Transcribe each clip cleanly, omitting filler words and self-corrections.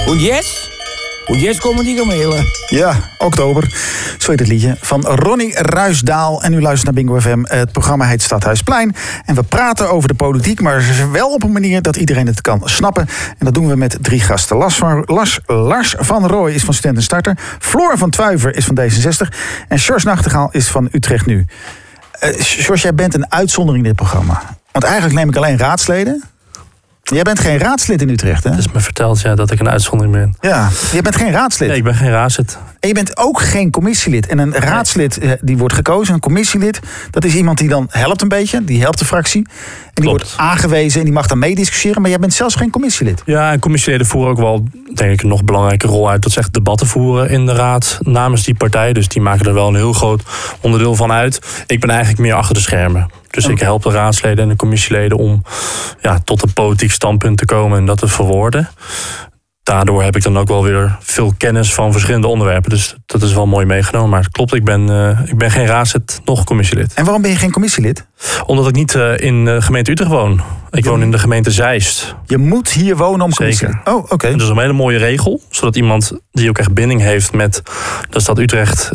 Hoe yes komen die kamelen? Ja, oktober. Zo heet het liedje van Ronnie Ruisdaal. En u luistert naar Bingo FM. Het programma heet Stadhuisplein. En we praten over de politiek, maar wel op een manier dat iedereen het kan snappen. En dat doen we met 3 gasten. Lars van Rooij is van Studenten Starter. Floor van Twuiver is van D66. En George Nachtegaal is van Utrecht Nu. George, jij bent een uitzondering in dit programma. Want eigenlijk neem ik alleen raadsleden. Jij bent geen raadslid in Utrecht, hè? Het is me verteld, ja, dat ik een uitzondering ben. Ja, je bent geen raadslid. Nee, ik ben geen raadslid. En je bent ook geen commissielid. En een raadslid die wordt gekozen, een commissielid, dat is iemand die dan helpt een beetje, die helpt de fractie. En die wordt aangewezen en die mag dan meediscussiëren, maar jij bent zelfs geen commissielid. Ja, en commissieleden voeren ook wel, denk ik, een nog belangrijke rol uit. Dat ze echt debatten voeren in de raad namens die partij. Dus die maken er wel een heel groot onderdeel van uit. Ik ben eigenlijk meer achter de schermen. Dus ik help de raadsleden en de commissieleden om tot een politiek standpunt te komen en dat te verwoorden. Daardoor heb ik dan ook wel weer veel kennis van verschillende onderwerpen. Dus dat is wel mooi meegenomen. Maar het klopt, ik ben geen raadslid, nog commissielid. En waarom ben je geen commissielid? Omdat ik niet in de gemeente Utrecht woon. Ik woon in de gemeente Zeist. Je moet hier wonen om commissielid? Zeker. Oh, oké. Dat is een hele mooie regel. Zodat iemand die ook echt binding heeft met de stad Utrecht...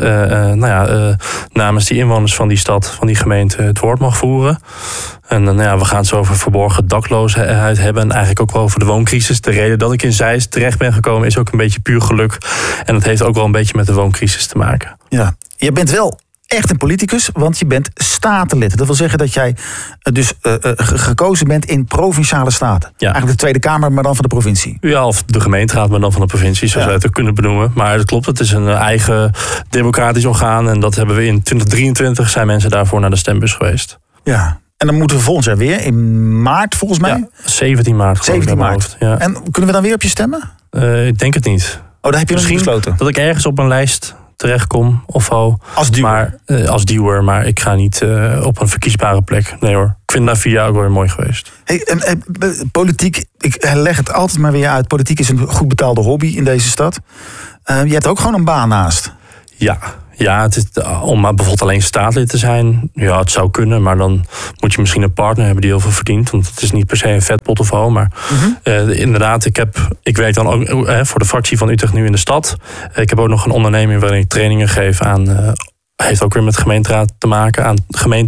namens die inwoners van die stad, van die gemeente, het woord mag voeren. En we gaan het zo over verborgen dakloosheid hebben. En eigenlijk ook wel over de wooncrisis. De reden dat ik in Zeist terecht ben gekomen is ook een beetje puur geluk. En dat heeft ook wel een beetje met de wooncrisis te maken. Ja, je bent wel echt een politicus, want je bent statenlid. Dat wil zeggen dat jij dus gekozen bent in provinciale staten. Ja. Eigenlijk de Tweede Kamer, maar dan van de provincie. Ja, of de gemeenteraad, maar dan van de provincie, zoals wij het ook kunnen benoemen. Maar het klopt, het is een eigen democratisch orgaan. En dat hebben we in 2023, zijn mensen daarvoor naar de stembus geweest. Ja. En dan moeten we volgend jaar weer, in maart volgens mij? Ja, 17 maart. 17 maart. Ja. En kunnen we dan weer op je stemmen? Ik denk het niet. Oh, daar heb je misschien besloten. Dat ik ergens op een lijst terechtkom of al. Als duwer? Als duwer, maar ik ga niet op een verkiesbare plek. Nee hoor, ik vind na 4 jaar ook weer mooi geweest. Politiek, ik leg het altijd maar weer uit. Politiek is een goed betaalde hobby in deze stad. Je hebt ook gewoon een baan naast. Ja, het is, om maar bijvoorbeeld alleen staatslid te zijn, ja, het zou kunnen. Maar dan moet je misschien een partner hebben die heel veel verdient. Want het is niet per se een vet portefeuille. Maar inderdaad, ik werk dan ook voor de fractie van Utrecht Nu in de stad. Ik heb ook nog een onderneming waarin ik trainingen geef aan... heeft ook weer met gemeenteraad te maken, aan gemeente.